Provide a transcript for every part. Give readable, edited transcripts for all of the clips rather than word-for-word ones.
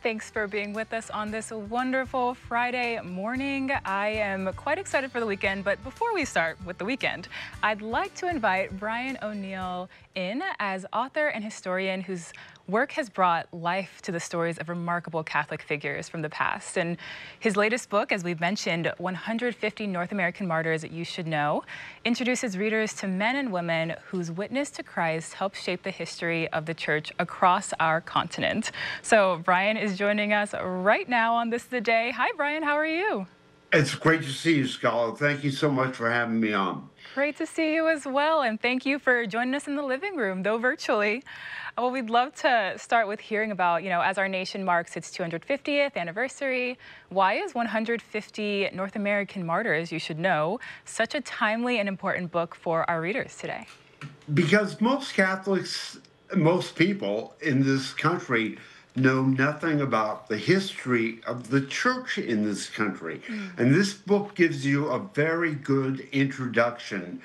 Thanks for being with us on this wonderful Friday morning. I am quite excited for the weekend, but before we start with the weekend, I'd like to invite Brian O'Neill in as author and historian whose work has brought life to the stories of remarkable Catholic figures from the past. And his latest book, as we've mentioned, 150 North American Martyrs That You Should Know, introduces readers to men and women whose witness to Christ helped shape the history of the church across our continent. So Brian is joining us right now on This is the Day. Hi, Brian. How are you? It's great to see you, Scholar. Thank you so much for having me on. Great to see you as well, and thank you for joining us in the living room, though virtually. Well, we'd love to start with hearing about, as our nation marks its 250th anniversary, why is 150 North American Martyrs You Should Know such a timely and important book for our readers today? Because most Catholics, most people in this country know nothing about the history of the church in this country. And this book gives you a very good introduction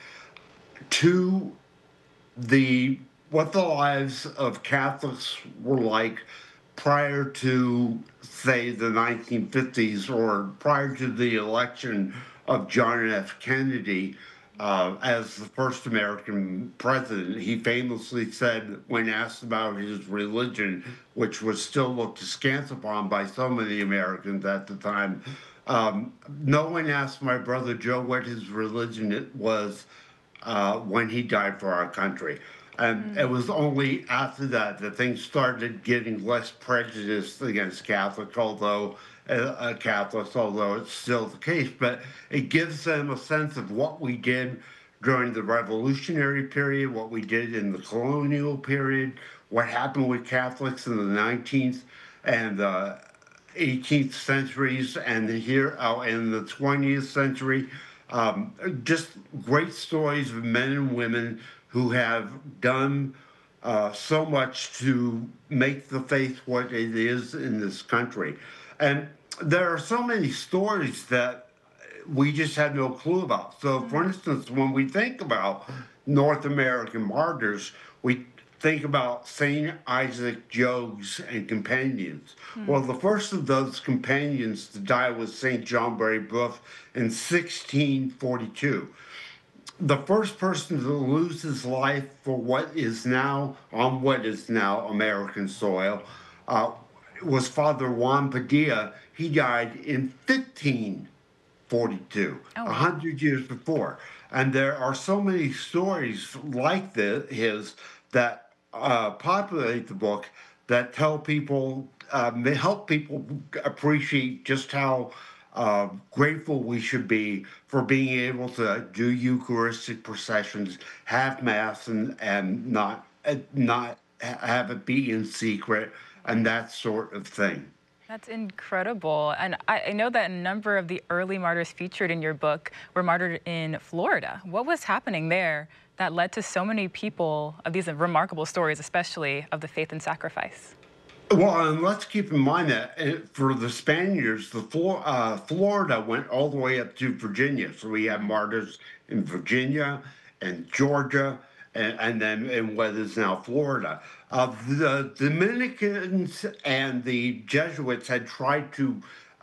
to what the lives of Catholics were like prior to, say, the 1950s or prior to the election of John F. Kennedy as the first American president. He famously said, when asked about his religion, which was still looked askance upon by so many Americans at the time, no one asked my brother Joe what his religion was when he died for our country. And it was only after that things started getting less prejudiced against Catholics, although it's still the case. But it gives them a sense of what we did during the Revolutionary period, what we did in the colonial period, what happened with Catholics in the 19th and 18th centuries, and here in the 20th century. Just great stories of men and women who have done so much to make the faith what it is in this country. And there are so many stories that we just had no clue about. So, for instance, when we think about North American martyrs, we think about St. Isaac Jogues and companions. Well, the first of those companions to die was St. John Brebeuf in 1642. The first person to lose his life for what is now American soil was Father Juan Padilla. He died in 1542, 100 years before. And there are so many stories like his that populate the book that help people appreciate just how grateful we should be for being able to do Eucharistic processions, have Mass, and not have it be in secret, and that sort of thing. That's incredible. And I know that a number of the early martyrs featured in your book were martyred in Florida. What was happening there that led to so many people of these remarkable stories, especially of the faith and sacrifice? Well, and let's keep in mind that for the Spaniards, Florida went all the way up to Virginia. So we have martyrs in Virginia and Georgia, and then in what is now Florida. The Dominicans and the Jesuits had tried to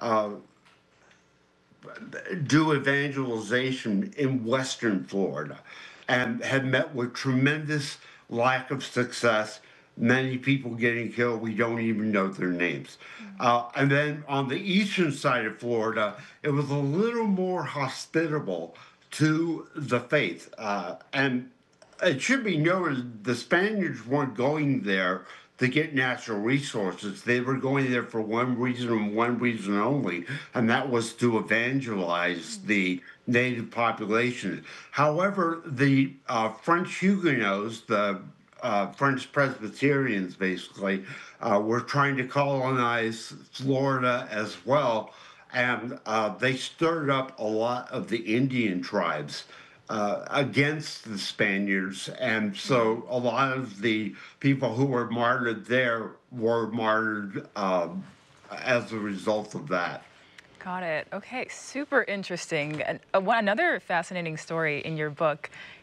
do evangelization in Western Florida and had met with tremendous lack of success. Many people getting killed, we don't even know their names. And then on the eastern side of Florida, it was a little more hospitable to the faith. And it should be noted the Spaniards weren't going there to get natural resources. They were going there for one reason and one reason only, and that was to evangelize the native population. However, the French Huguenots, the French Presbyterians, basically, were trying to colonize Florida as well, and they stirred up a lot of the Indian tribes against the Spaniards, and so a lot of the people who were martyred there were martyred as a result of that. Got it. Okay, super interesting. And another fascinating story in your book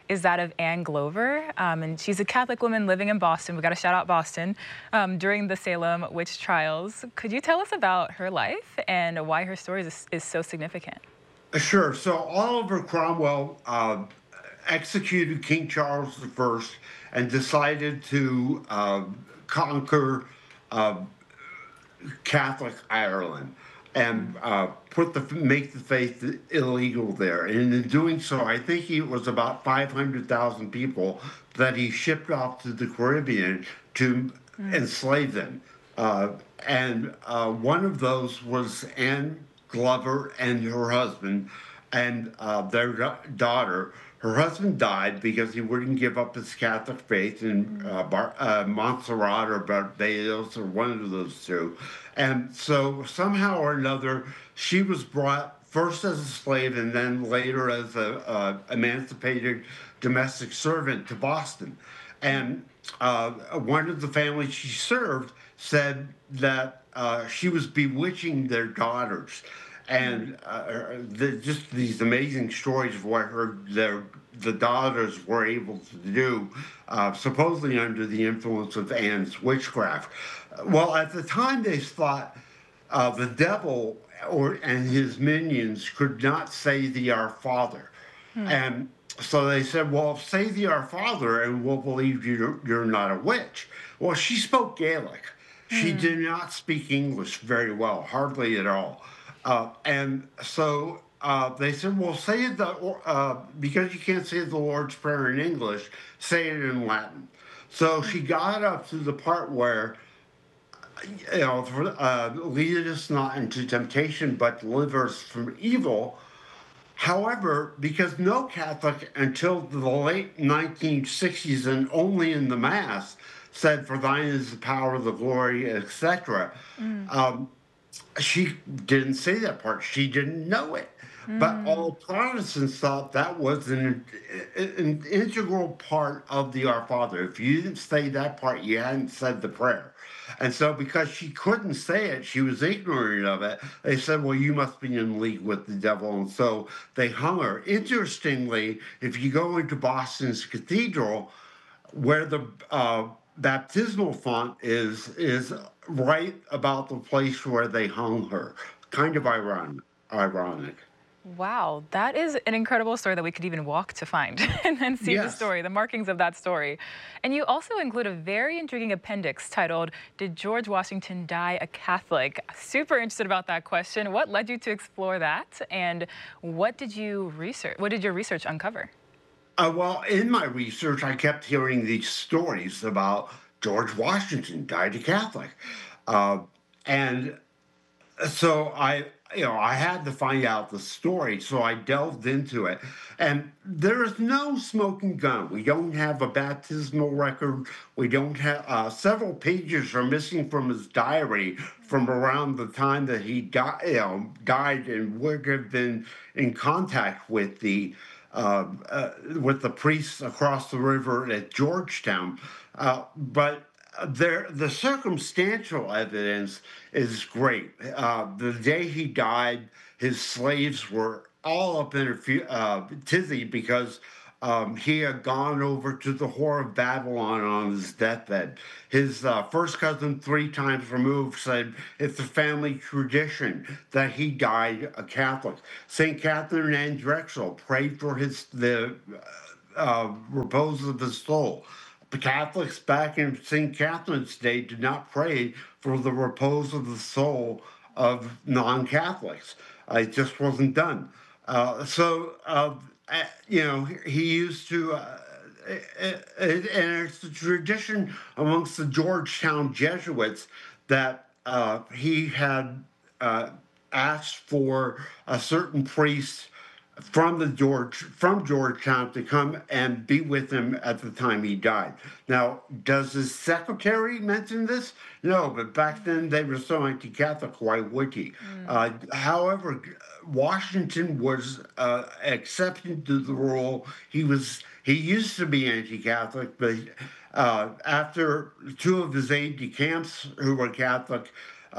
is that of Anne Glover. And she's a Catholic woman living in Boston. We got to shout out Boston during the Salem witch trials. Could you tell us about her life and why her story is so significant? Sure. So Oliver Cromwell executed King Charles I and decided to conquer uh, Catholic Ireland and make the faith illegal there. And in doing so, I think it was about 500,000 people that he shipped off to the Caribbean to enslave them. And one of those was Anne Glover and her husband and their daughter. Her husband died because he wouldn't give up his Catholic faith in Montserrat or Barbados or one of those two. And so somehow or another, she was brought first as a slave and then later as a emancipated domestic servant to Boston. And one of the families she served said that she was bewitching their daughters, and just these amazing stories of what the daughters were able to do, supposedly under the influence of Anne's witchcraft. Well, at the time, they thought the devil and his minions could not say the Our Father, and so they said, well, say the Our Father and we'll believe you're not a witch. Well, she spoke Gaelic. She did not speak English very well, hardly at all. And so they said, well, say it, because you can't say the Lord's Prayer in English, say it in Latin. So she got up to the part where, lead us not into temptation, but deliver us from evil. However, because no Catholic until the late 1960s and only in the Mass said, for thine is the power, the glory, etc., she didn't say that part. She didn't know it. But all Protestants thought that was an integral part of the Our Father. If you didn't say that part, you hadn't said the prayer. And so because she couldn't say it, she was ignorant of it, they said, well, you must be in league with the devil. And so they hung her. Interestingly, if you go into Boston's cathedral, where the baptismal font is right about the place where they hung her. Kind of ironic. Wow, that is an incredible story that we could even walk to find and then see the Yes. story, the markings of that story. And you also include a very intriguing appendix titled, Did George Washington Die a Catholic? Super interested about that question. What led you to explore that? And what did you research? What did your research uncover? Well, in my research, I kept hearing these stories about George Washington died a Catholic. Uh, and so I had to find out the story, so I delved into it. And there is no smoking gun. We don't have a baptismal record. We don't have several pages are missing from his diary from around the time that he died and would have been in contact with the priests across the river at Georgetown. But the circumstantial evidence is great. The day he died, his slaves were all up in a tizzy because he had gone over to the Whore of Babylon on his deathbed. His first cousin, 3 times removed, said it's a family tradition that he died a Catholic. St. Catherine Anne Drexel prayed for the repose of his soul. The Catholics back in St. Catherine's Day did not pray for the repose of the soul of non-Catholics. It just wasn't done. He used to, and it's a tradition amongst the Georgetown Jesuits that he had asked for a certain priest from Georgetown to come and be with him at the time he died. Now, does his secretary mention this? No, but back then they were so anti-Catholic. Why would he? However, Washington was exception to the rule. He used to be anti-Catholic, but after 2 of his aides-de-camps who were Catholic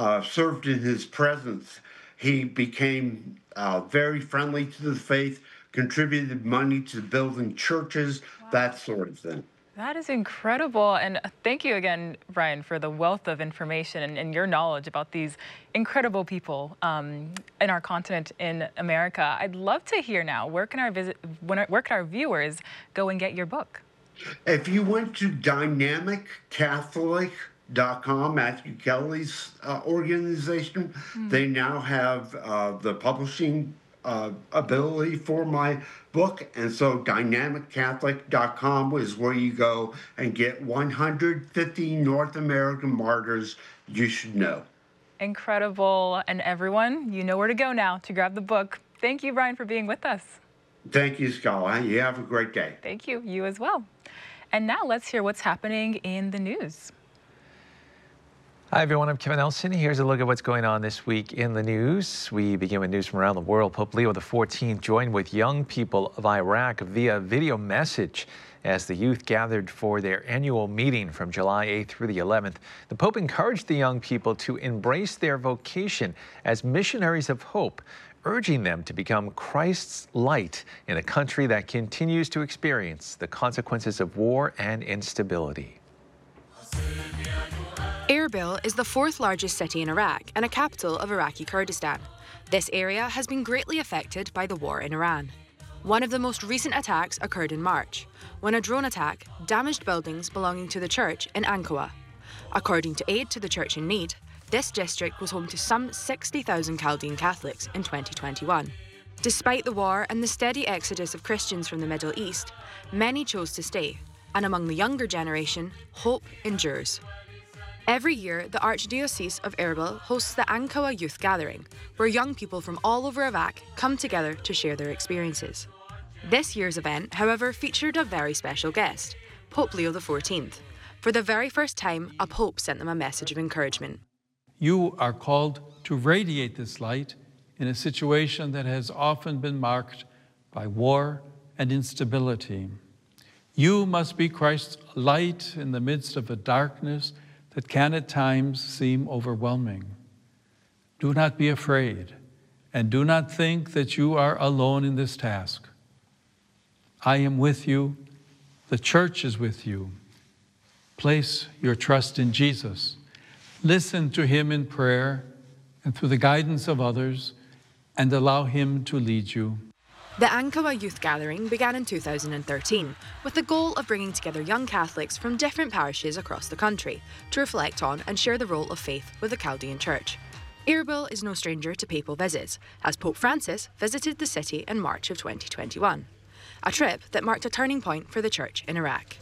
served in his presence, he became very friendly to the faith, contributed money to building churches, that sort of thing. That is incredible. And thank you again, Brian, for the wealth of information and your knowledge about these incredible people in our continent in America. I'd love to hear now, where can our viewers go and get your book? If you went to dynamiccatholic.com, Matthew Kelly's organization, they now have the publishing ability for my book, and so dynamiccatholic.com is where you go and get 150 North American martyrs you should know. Incredible. And everyone, you know where to go now to grab the book. Thank you, Brian, for being with us. Thank you, Scala. You have a great day. Thank you. You as well. And now let's hear what's happening in the news. Hi, everyone. I'm Kevin Nelson. Here's a look at what's going on this week in the news. We begin with news from around the world. Pope Leo XIV joined with young people of Iraq via video message as the youth gathered for their annual meeting from July 8th through the 11th. The Pope encouraged the young people to embrace their vocation as missionaries of hope, urging them to become Christ's light in a country that continues to experience the consequences of war and instability. Erbil is the fourth largest city in Iraq and a capital of Iraqi Kurdistan. This area has been greatly affected by the war in Iran. One of the most recent attacks occurred in March, when a drone attack damaged buildings belonging to the church in Ankawa. According to Aid to the Church in Need, this district was home to some 60,000 Chaldean Catholics in 2021. Despite the war and the steady exodus of Christians from the Middle East, many chose to stay, and among the younger generation, hope endures. Every year, the Archdiocese of Erbil hosts the Ankawa Youth Gathering, where young people from all over Iraq come together to share their experiences. This year's event, however, featured a very special guest, Pope Leo XIV. For the very first time, a pope sent them a message of encouragement. You are called to radiate this light in a situation that has often been marked by war and instability. You must be Christ's light in the midst of a darkness that can at times seem overwhelming. Do not be afraid, and do not think that you are alone in this task. I am with you. The church is with you. Place your trust in Jesus. Listen to him in prayer and through the guidance of others, and allow him to lead you. The Ankawa Youth Gathering began in 2013 with the goal of bringing together young Catholics from different parishes across the country to reflect on and share the role of faith with the Chaldean Church. Erbil is no stranger to papal visits, as Pope Francis visited the city in March of 2021, a trip that marked a turning point for the Church in Iraq.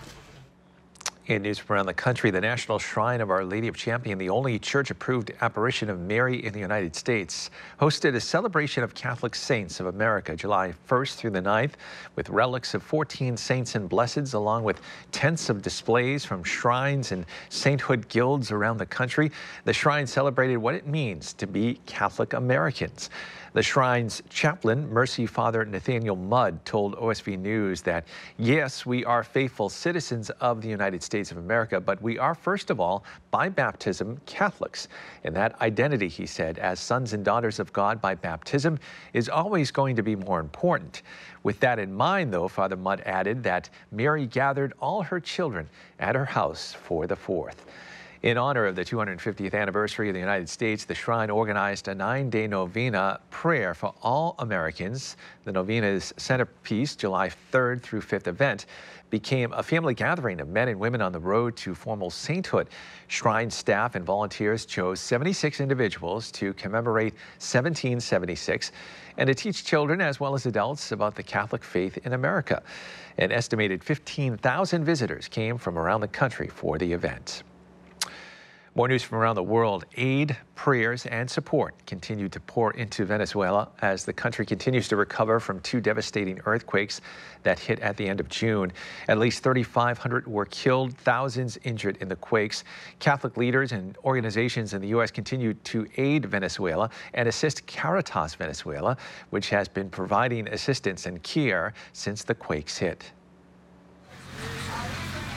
In news from around the country, the National Shrine of Our Lady of Champion, the only church-approved apparition of Mary in the United States, hosted a celebration of Catholic saints of America July 1st through the 9th, with relics of 14 saints and blesseds, along with tents of displays from shrines and sainthood guilds around the country. The shrine celebrated what it means to be Catholic Americans. The shrine's chaplain, Mercy Father Nathaniel Mudd, told OSV News that, yes, we are faithful citizens of the United States of America, but we are, first of all, by baptism, Catholics. And that identity, he said, as sons and daughters of God by baptism, is always going to be more important. With that in mind, though, Father Mudd added that Mary gathered all her children at her house for the 4th. In honor of the 250th anniversary of the United States, the shrine organized a 9-day novena prayer for all Americans. The novena's centerpiece, July 3rd through 5th event, became a family gathering of men and women on the road to formal sainthood. Shrine staff and volunteers chose 76 individuals to commemorate 1776 and to teach children as well as adults about the Catholic faith in America. An estimated 15,000 visitors came from around the country for the event. More news from around the world. Aid, prayers, and support continue to pour into Venezuela as the country continues to recover from 2 devastating earthquakes that hit at the end of June. At least 3,500 were killed, thousands injured in the quakes. Catholic leaders and organizations in the U.S. continue to aid Venezuela and assist Caritas Venezuela, which has been providing assistance and care since the quakes hit.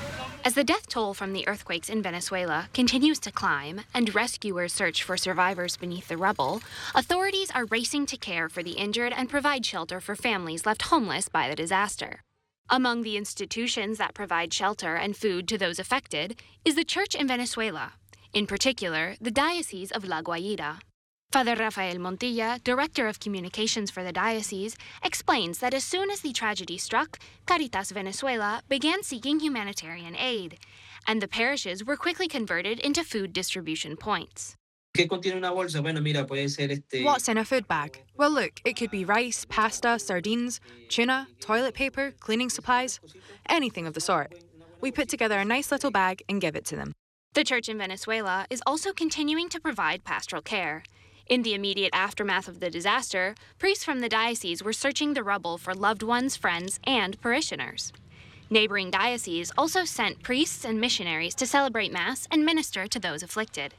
As the death toll from the earthquakes in Venezuela continues to climb and rescuers search for survivors beneath the rubble, authorities are racing to care for the injured and provide shelter for families left homeless by the disaster. Among the institutions that provide shelter and food to those affected is the church in Venezuela, in particular, the Diocese of La Guaira. Father Rafael Montilla, Director of Communications for the diocese, explains that as soon as the tragedy struck, Caritas Venezuela began seeking humanitarian aid, and the parishes were quickly converted into food distribution points. What's in a food bag? Well, look, it could be rice, pasta, sardines, tuna, toilet paper, cleaning supplies, anything of the sort. We put together a nice little bag and give it to them. The church in Venezuela is also continuing to provide pastoral care. In the immediate aftermath of the disaster, priests from the diocese were searching the rubble for loved ones, friends, and parishioners. Neighboring dioceses also sent priests and missionaries to celebrate Mass and minister to those afflicted.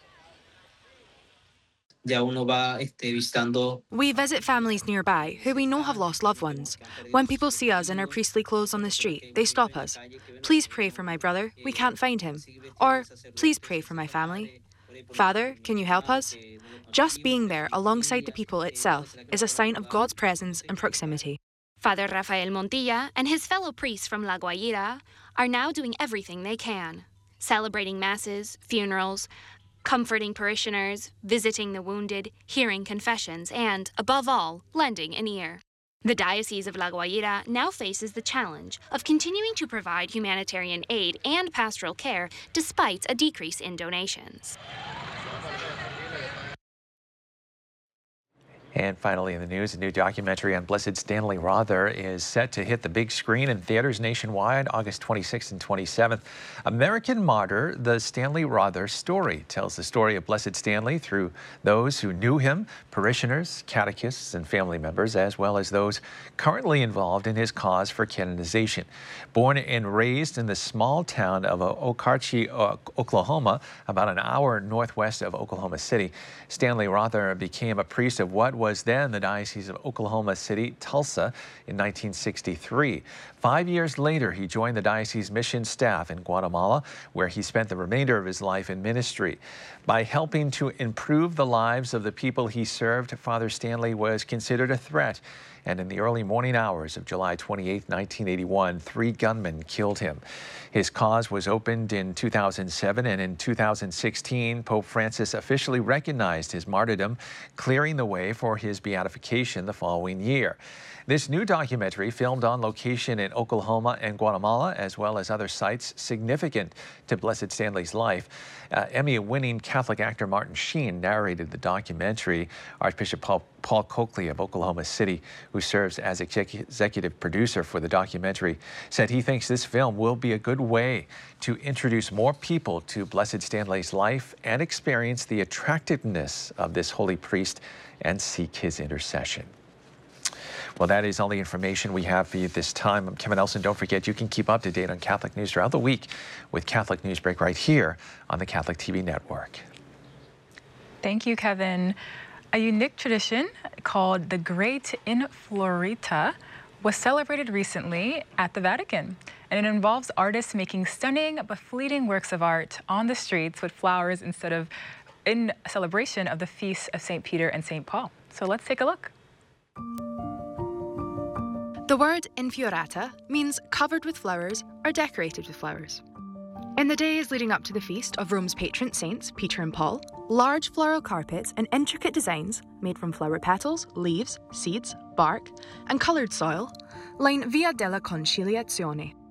We visit families nearby who we know have lost loved ones. When people see us in our priestly clothes on the street, they stop us. Please pray for my brother, we can't find him. Or, please pray for my family. Father, can you help us? Just being there alongside the people itself is a sign of God's presence and proximity. Father Rafael Montilla and his fellow priests from La Guaira are now doing everything they can, celebrating masses, funerals, comforting parishioners, visiting the wounded, hearing confessions, and, above all, lending an ear. The Diocese of La Guaira now faces the challenge of continuing to provide humanitarian aid and pastoral care despite a decrease in donations. And finally in the news, a new documentary on Blessed Stanley Rother is set to hit the big screen in theaters nationwide August 26th and 27th. American Martyr, the Stanley Rother Story, tells the story of Blessed Stanley through those who knew him, parishioners, catechists, and family members, as well as those currently involved in his cause for canonization. Born and raised in the small town of Okarche, Oklahoma, about an hour northwest of Oklahoma City, Stanley Rother became a priest of what was then the Diocese of Oklahoma City, Tulsa, in 1963. 5 years later, he joined the diocese mission staff in Guatemala, where he spent the remainder of his life in ministry. By helping to improve the lives of the people he served, Father Stanley was considered a threat. And in the early morning hours of July 28, 1981, 3 gunmen killed him. His cause was opened in 2007, and in 2016, Pope Francis officially recognized his martyrdom, clearing the way for his beatification the following year. This new documentary, filmed on location in Oklahoma and Guatemala, as well as other sites significant to Blessed Stanley's life. Emmy-winning Catholic actor Martin Sheen narrated the documentary. Archbishop Paul Coakley of Oklahoma City, who serves as executive producer for the documentary, said he thinks this film will be a good way to introduce more people to Blessed Stanley's life and experience the attractiveness of this holy priest and seek his intercession. Well, that is all the information we have for you this time. I'm Kevin Nelson. Don't forget, you can keep up to date on Catholic news throughout the week with Catholic Newsbreak right here on the Catholic TV network. Thank you, Kevin. A unique tradition called the Great Inflorita was celebrated recently at the Vatican, and it involves artists making stunning but fleeting works of art on the streets with flowers instead of in celebration of the feasts of St. Peter and St. Paul. So let's take a look. The word infiorata means covered with flowers or decorated with flowers. In the days leading up to the feast of Rome's patron saints, Peter and Paul, large floral carpets and intricate designs made from flower petals, leaves, seeds, bark, and coloured soil line Via della Conciliazione.